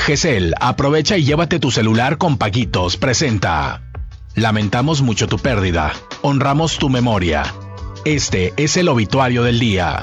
GESEL, aprovecha y llévate tu celular con paguitos. Presenta. Lamentamos mucho tu pérdida. Honramos tu memoria. Este es el obituario del día.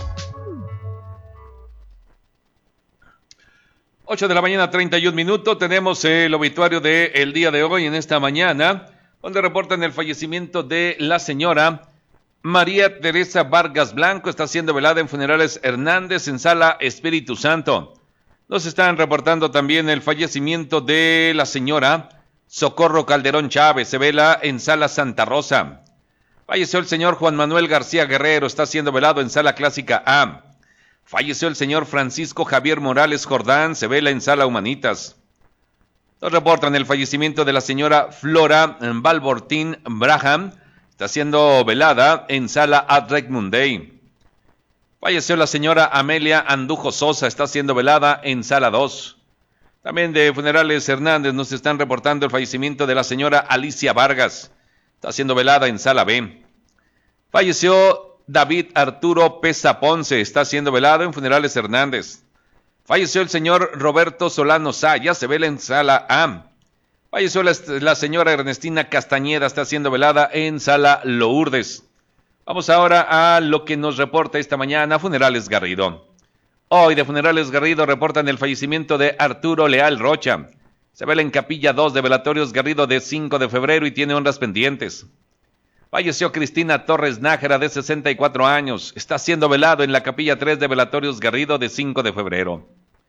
8 de la mañana, 31 minutos. Tenemos el obituario del día de hoy en esta mañana, donde reportan el fallecimiento de la señora María Teresa Vargas Blanco. Está siendo velada en Funerales Hernández en Sala Espíritu Santo. Nos están reportando también el fallecimiento de la señora Socorro Calderón Chávez. Se vela en Sala Santa Rosa. Falleció el señor Juan Manuel García Guerrero. Está siendo velado en Sala Clásica A. Falleció el señor Francisco Javier Morales Jordán. Se vela en Sala Humanitas. Nos reportan el fallecimiento de la señora Flora Balbortín Braham. Está siendo velada en Sala Adrec Munday. Falleció la señora Amelia Andujo Sosa. Está siendo velada en Sala 2. También de Funerales Hernández nos están reportando el fallecimiento de la señora Alicia Vargas. Está siendo velada en Sala B. Falleció David Arturo Pesa Ponce. Está siendo velado en Funerales Hernández. Falleció el señor Roberto Solano Saya. Se vela en Sala A. Falleció la señora Ernestina Castañeda. Está siendo velada en Sala Lourdes. Vamos ahora a lo que nos reporta esta mañana Funerales Garrido. Hoy de Funerales Garrido reportan el fallecimiento de Arturo Leal Rocha. Se vela en Capilla 2 de Velatorios Garrido de 5 de febrero y tiene honras pendientes. Falleció Cristina Torres Nájera de 64 años. Está siendo velado en la Capilla 3 de Velatorios Garrido de 5 de febrero.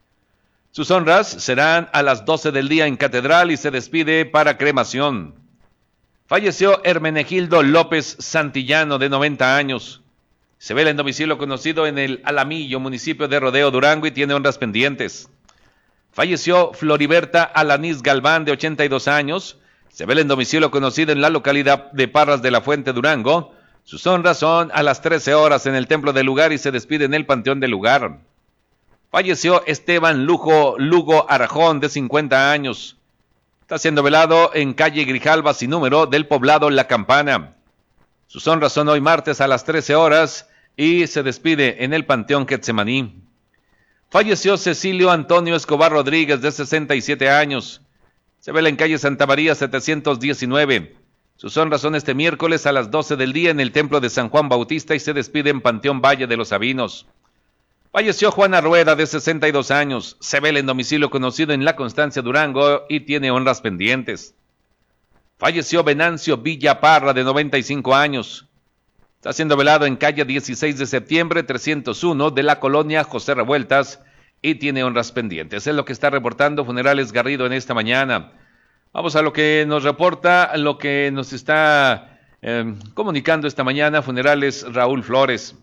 Sus honras serán a las 12 del día en Catedral y se despide para cremación. Falleció Hermenegildo López Santillano, de 90 años. Se vela en domicilio conocido en el Alamillo, municipio de Rodeo, Durango, y tiene honras pendientes. Falleció Floriberta Alanís Galván, de 82 años. Se vela en domicilio conocido en la localidad de Parras de la Fuente, Durango. Sus honras son a las 13 horas en el templo del lugar y se despide en el panteón del lugar. Falleció Esteban Lugo Arajón, de 50 años. Está siendo velado en calle Grijalva sin número del poblado La Campana. Sus honras son hoy martes a las 13 horas y se despide en el Panteón Quetzemaní. Falleció Cecilio Antonio Escobar Rodríguez, de 67 años. Se vela en calle Santa María 719. Sus honras son este miércoles a las 12 del día en el Templo de San Juan Bautista y se despide en Panteón Valle de los Sabinos. Falleció Juana Rueda, de 62 años. Se vela en domicilio conocido en La Constancia, Durango, y tiene honras pendientes. Falleció Venancio Villa Parra, de 95 años. Está siendo velado en calle 16 de septiembre, 301, de la colonia José Revueltas, y tiene honras pendientes. Es lo que está reportando Funerales Garrido en esta mañana. Vamos a lo que nos reporta, lo que nos está comunicando esta mañana Funerales Raúl Flores.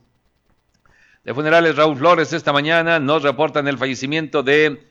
De Funerales Raúl Flores esta mañana nos reportan el fallecimiento de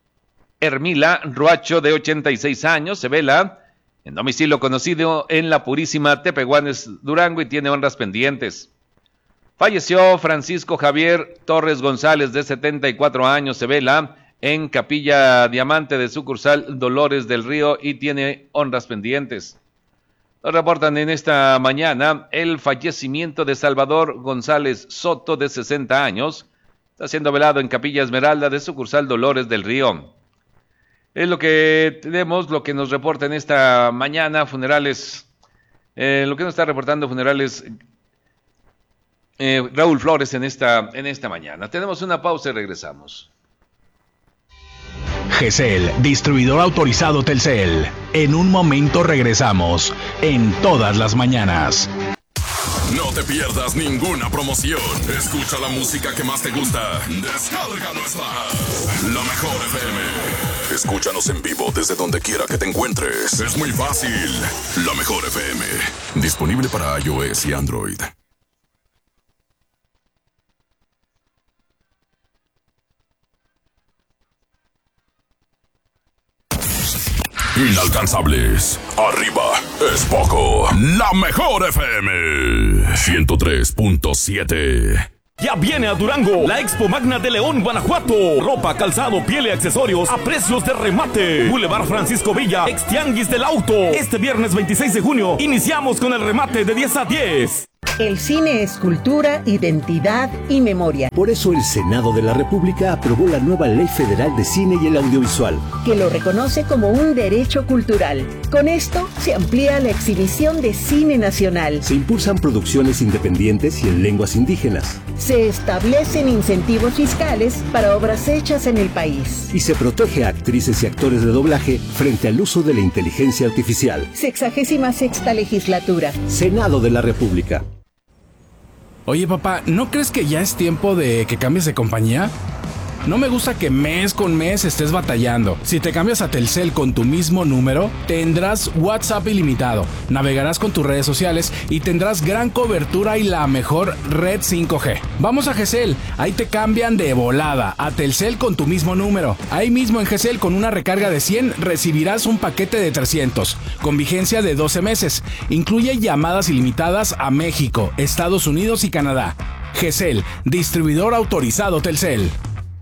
Hermila Ruacho, de 86 años. Se vela en domicilio conocido en La Purísima, Tepehuanes, Durango, y tiene honras pendientes. Falleció Francisco Javier Torres González, de 74 años. Se vela en Capilla Diamante de sucursal Dolores del Río y tiene honras pendientes. Nos reportan en esta mañana el fallecimiento de Salvador González Soto, de 60 años. Está siendo velado en Capilla Esmeralda de sucursal Dolores del Río. Es lo que tenemos, lo que nos reporta en esta mañana Funerales, lo que nos está reportando Funerales Raúl Flores en esta mañana. Tenemos una pausa y regresamos. GESEL, distribuidor autorizado Telcel. En un momento regresamos, en todas las mañanas. No te pierdas ninguna promoción. Escucha la música que más te gusta. Descárganos más. La Mejor FM. Escúchanos en vivo desde donde quiera que te encuentres. Es muy fácil. La Mejor FM. Disponible para iOS y Android. Inalcanzables. Arriba es poco. La Mejor FM 103.7. Ya viene a Durango la Expo Magna de León, Guanajuato. Ropa, calzado, piel y accesorios a precios de remate. Boulevard Francisco Villa, ex Tianguis del Auto. Este viernes 26 de junio iniciamos con el remate de 10 a 10. El cine es cultura, identidad y memoria. Por eso el Senado de la República aprobó la nueva Ley Federal de Cine y el Audiovisual, que lo reconoce como un derecho cultural. Con esto se amplía la exhibición de cine nacional. Se impulsan producciones independientes y en lenguas indígenas. Se establecen incentivos fiscales para obras hechas en el país. Y se protege a actrices y actores de doblaje frente al uso de la inteligencia artificial. 66ª legislatura. Senado de la República. Oye, papá, ¿no crees que ya es tiempo de que cambies de compañía? No me gusta que mes con mes estés batallando. Si te cambias a Telcel con tu mismo número, tendrás WhatsApp ilimitado, navegarás con tus redes sociales y tendrás gran cobertura y la mejor red 5G. Vamos a Gesell, ahí te cambian de volada a Telcel con tu mismo número. Ahí mismo en Gesell, con una recarga de 100 recibirás un paquete de 300 con vigencia de 12 meses. Incluye llamadas ilimitadas a México, Estados Unidos y Canadá. Gesell, distribuidor autorizado Telcel.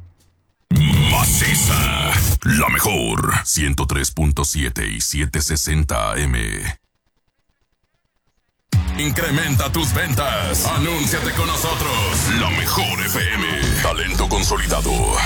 Maciza, la mejor 103.7 y 760 AM. Incrementa tus ventas. Anúnciate con nosotros. La mejor FM. Talento consolidado.